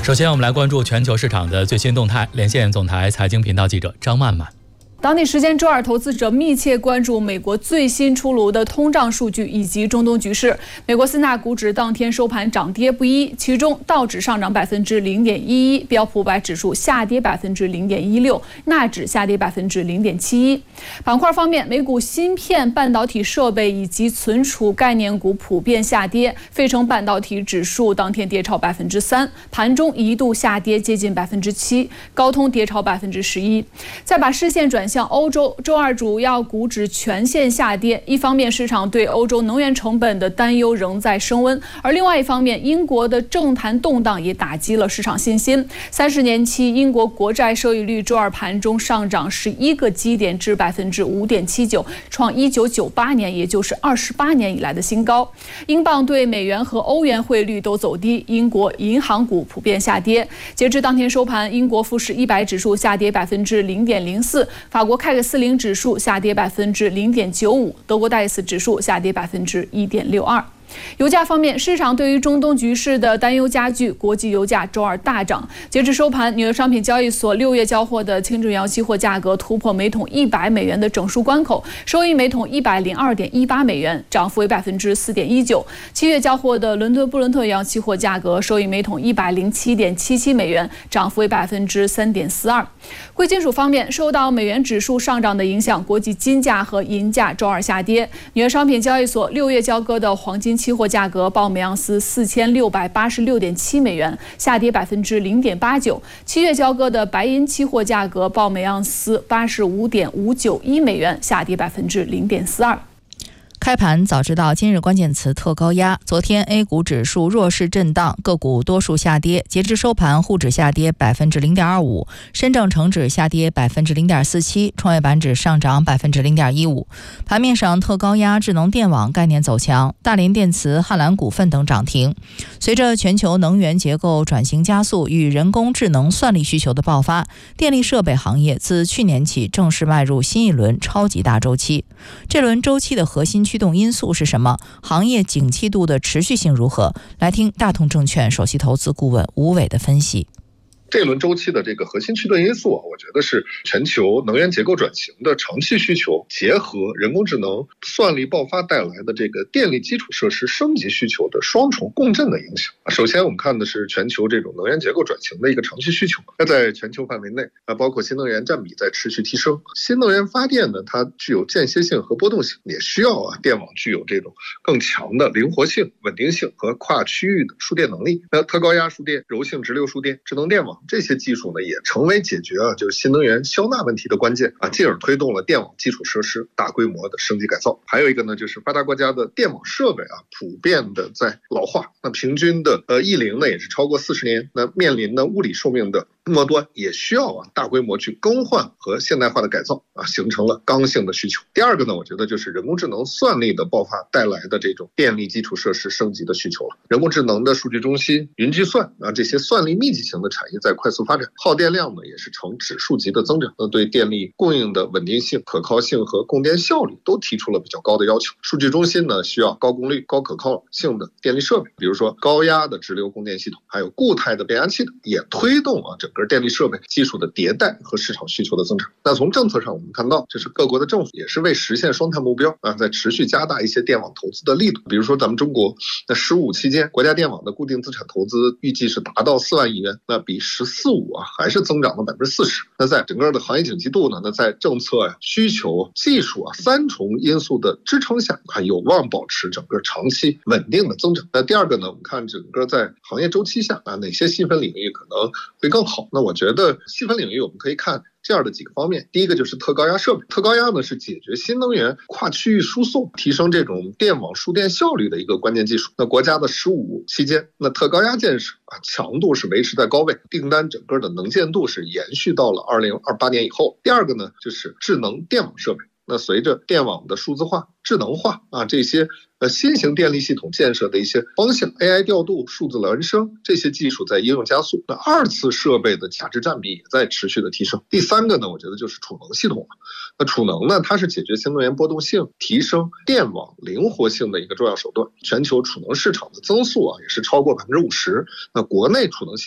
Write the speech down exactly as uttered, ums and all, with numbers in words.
首先，我们来关注全球市场的最新动态。连线总台财经频道记者张曼曼。 当地时间周二，投资者密切关注美国最新出炉的通胀数据以及中东局势。美国四大股指当天收盘涨跌不一，其中道指上涨百分之零点一一，标普五百指数下跌百分之零点一六，纳指下跌百分之零点七一。板块方面，美股芯片、半导体设备以及存储概念股普遍下跌，费城半导体指数当天跌超百分之三，盘中一度下跌接近百分之七，高通跌超百分之十一。再把视线转向欧洲，周二主要股指全线下跌。一方面，市场对欧洲能源成本的担忧仍在升温；而另外一方面，英国的政坛动荡也打击了市场信心。三十年期英国国债收益率周二盘中上涨十一个基点至百分之五点七九，创一九九八年，也就是二十八年以来的新高。英镑对美元和欧元汇率都走低，英国银行股普遍下跌。截至当天收盘，英国富时一百指数下跌百分之零点零四，法国凯克斯林指数下跌百分之零点九五，德国戴斯指数下跌百分之一点六二。油价方面，市场对于中东局势的担忧加剧，国际油价周二大涨。截至收盘，纽约商品交易所六月交货的轻质原油期货价格突破每桶一百美元的整数关口，收益每桶一百零二点一八美元，涨幅为百分之四点一九。七月交货的伦敦布伦特原油期货价格收益每桶一百零七点七七美元，涨幅为百分之三点四二。贵金属方面，受到美元指数上涨的影响，国际金价和银价周二下跌。纽约商品交易所六月交割的黄金期货价格报每盎司四千六百八十六点七美元，下跌百分之零点八九。七月交割的白银期货价格报每盎司八十五点五九一美元，下跌百分之零点四二。 开盘早知道今日关键词特高压。昨天 A 股指数弱势震荡，个股多数下跌。截至收盘，沪指下跌百分之零点二五，深证成指下跌百分之零点四七，创业板指上涨百分之零点一五。盘面上，特高压、智能电网概念走强，大连电磁、汉兰股份等涨停。随着全球能源结构转型加速与人工智能算力需求的爆发，电力设备行业自去年起正式迈入新一轮超级大周期。这轮周期的核心驱动因素是什么？行业景气度的持续性如何？来听大同证券首席投资顾问吴伟的分析。 这轮周期的这个核心驱动因素啊，我觉得是全球能源结构转型的长期需求，结合人工智能算力爆发带来的这个电力基础设施升级需求的双重共振的影响。首先我们看的是全球这种能源结构转型的一个长期需求，那在全球范围内啊，包括新能源占比在持续提升，新能源发电呢，它具有间歇性和波动性，也需要啊电网具有这种更强的灵活性、稳定性和跨区域的输电能力。那特高压输电、柔性直流输电、智能电网这些技术呢，也成为解决啊就是新能源消纳问题的关键啊，进而推动了电网基础设施大规模的升级改造。还有一个呢，就是发达国家的电网设备啊，普遍的在老化，那平均的呃艺龄呢也是超过四十年，那面临的物理寿命的末端，也需要啊大规模去更换和现代化的改造啊，形成了刚性的需求。第二个呢，我觉得就是人工智能算力的爆发带来的这种电力基础设施升级的需求了。人工智能的数据中心、云计算啊，这些算力密集型的产业在快速发展，耗电量呢也是呈指数级的增长，那对电力供应的稳定性、可靠性和供电效率都提出了比较高的要求。数据中心呢需要高功率、高可靠性的电力设备，比如说高压的直流供电系统，还有固态的变压器等，也推动啊整个电力设备技术的迭代和市场需求的增长。那从政策上我们看到，这是各国的政府也是为实现双碳目标啊，在持续加大一些电网投资的力度。比如说咱们中国那十五期间，国家电网的固定资产投资预计是达到四万亿元，那比十四五啊还是增长了百分之四十。那在整个的行业景气度呢，那在政策呀、需求、技术啊三重因素的支撑下，还有望保持整个长期稳定的增长。那第二个呢，我们看整个在行业周期下啊，哪些细分领域可能会更好？那我觉得细分领域我们可以看这样的几个方面。第一个就是特高压设备，特高压呢是解决新能源跨区域输送、提升这种电网输电效率的一个关键技术。那国家的十五期间，那特高压建设啊强度是维持在高位，订单整个的能见度是延续到了二零二八年以后。第二个呢就是智能电网设备，那随着电网的数字化、智能化啊这些呃新型电力系统建设的一些方向 ，A I 调度、数字孪生这些技术在应用加速，那二次设备的价值占比也在持续的提升。第三个呢，我觉得就是储能系统了。那储能呢，它是解决新能源波动性、提升电网灵活性的一个重要手段。全球储能市场的增速啊，也是超过百分之五十。那国内储能系